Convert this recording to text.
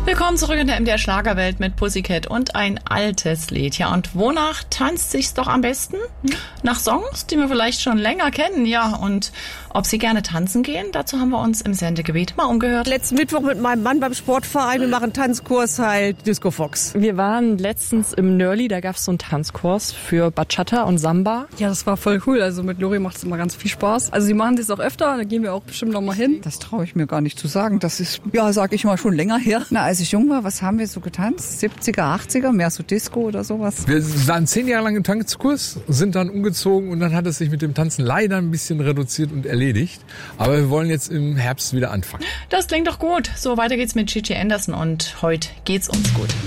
Willkommen zurück in der MDR Schlagerwelt mit Pussycat und ein altes Lied. Ja, und wonach tanzt sich's doch am besten? Nach Songs, die wir vielleicht schon länger kennen, ja. Und ob Sie gerne tanzen gehen, dazu haben wir uns im Sendegebiet mal umgehört. Letzten Mittwoch mit meinem Mann beim Sportverein, wir machen Tanzkurs halt Disco Fox. Wir waren letztens im Nörli, da gab es so einen Tanzkurs für Bachata und Samba. Ja, das war voll cool, also mit Lori macht es immer ganz viel Spaß. Also sie machen das auch öfter, da gehen wir auch bestimmt noch mal hin. Das traue ich mir gar nicht zu sagen, das ist, ja, sag ich mal, schon länger her. Na, als ich jung war, was haben wir so getanzt? 70er, 80er, mehr so Disco oder sowas? Wir waren 10 Jahre lang im Tanzkurs, sind dann umgezogen und dann hat es sich mit dem Tanzen leider ein bisschen reduziert und erledigt. Aber wir wollen jetzt im Herbst wieder anfangen. Das klingt doch gut. So, weiter geht's mit Gigi Anderson und heute geht's uns gut.